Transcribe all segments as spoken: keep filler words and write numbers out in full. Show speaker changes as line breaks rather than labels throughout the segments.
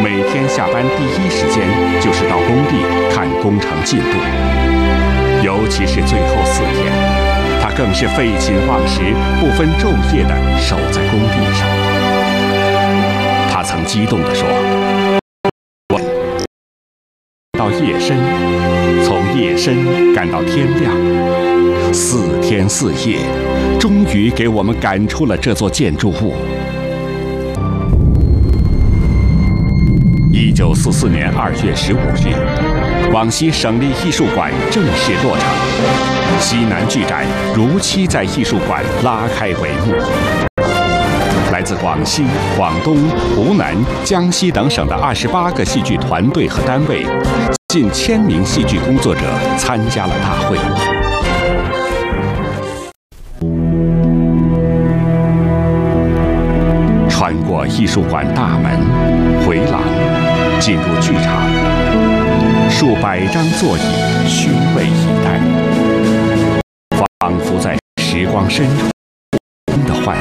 每天下班第一时间就是到工地看工程进度，尤其是最后四天，他更是废寝忘食、不分昼夜地守在工地上。他曾激动地说：“我到夜深，从夜深干到天亮，四天四夜，终于给我们赶出了这座建筑物。”一九四四年二月十五日，广西省立艺术馆正式落成，西南剧展如期在艺术馆拉开帷幕。来自广西、广东、湖南、江西等省的二十八个戏剧团队和单位，近千名戏剧工作者参加了大会。穿过艺术馆大门，回廊，进入剧场，数百张座椅虚位以待，仿佛在时光深处的幻。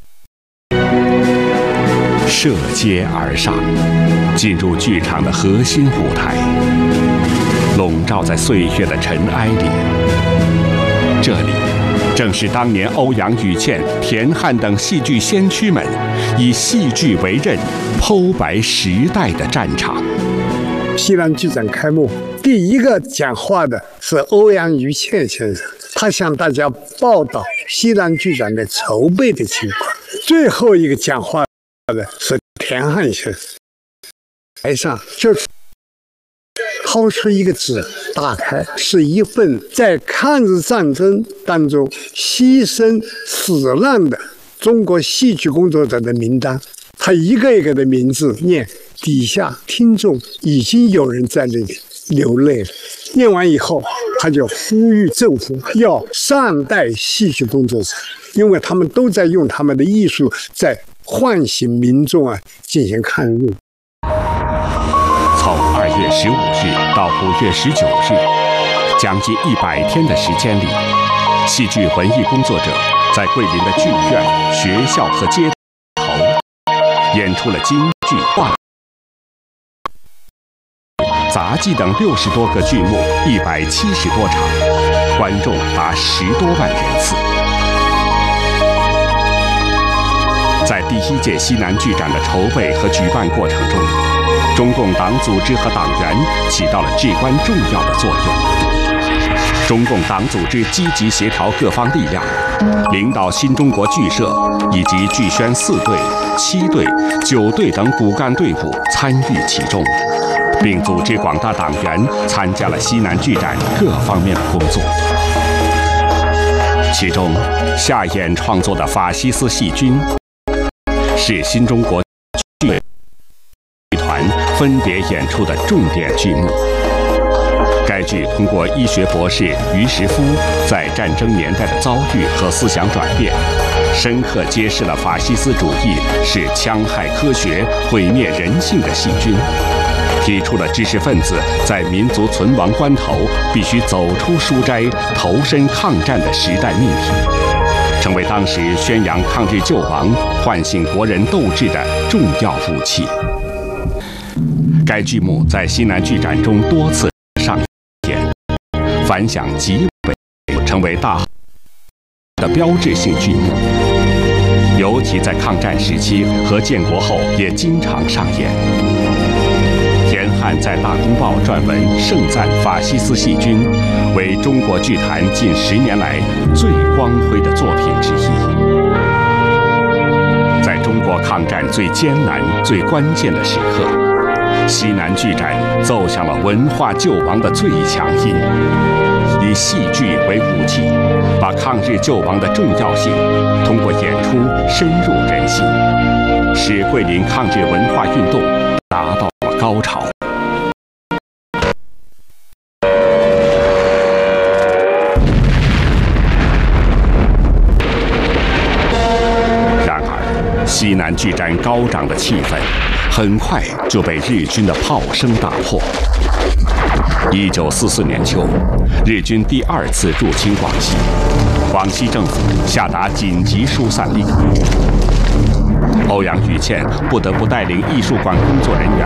涉阶而上，进入剧场的核心舞台，笼罩在岁月的尘埃里。这里正是当年欧阳予倩、田汉等戏剧先驱们以戏剧为刃，剖白时代的战场。
西南剧展开幕，第一个讲话的是欧阳予倩先生，他向大家报道西南剧展的筹备的情况。最后一个讲话的是田汉先生，台上就掏出一个纸，打开是一份在抗日战争当中牺牲死难的中国戏剧工作者的名单，他一个一个的名字念，底下听众已经有人在那里流泪了。念完以后，他就呼吁政府要善待戏剧工作者，因为他们都在用他们的艺术在唤醒民众啊，进行抗日。
从二月十五日到五月十九日，将近一百天的时间里，戏剧文艺工作者在桂林的剧院、学校和街头演出了京剧、话、杂技等六十多个剧目，一百七十多场，观众达十多万人次。在第一届西南剧展的筹备和举办过程中，中共党组织和党员起到了至关重要的作用。中共党组织积极协调各方力量，领导新中国剧社以及剧宣四队、七队、九队等骨干队伍参与其中，并组织广大党员参加了西南剧展各方面的工作。其中，夏衍创作的《法西斯细菌》是新中国剧团分别演出的重点剧目。该剧通过医学博士于石夫在战争年代的遭遇和思想转变，深刻揭示了法西斯主义是戕害科学、毁灭人性的细菌，提出了知识分子在民族存亡关头必须走出书斋、投身抗战的时代命题，成为当时宣扬抗日救亡、唤醒国人斗志的重要武器。该剧目在西南剧展中多次上演，反响极为，成为大的标志性剧目。尤其在抗战时期和建国后，也经常上演。田汉在《大公报》撰文盛赞《法西斯细菌》为中国剧坛近十年来最光辉的作品之一。在中国抗战最艰难、最关键的时刻，西南剧展奏响了文化救亡的最强音，以戏剧为武器，把抗日救亡的重要性通过演出深入人心，使桂林抗日文化运动达到了高潮。然而，西南剧展高涨的气氛很快就被日军的炮声打破。一九四四年秋，日军第二次入侵广西，广西政府下达紧急疏散令。欧阳予倩不得不带领艺术馆工作人员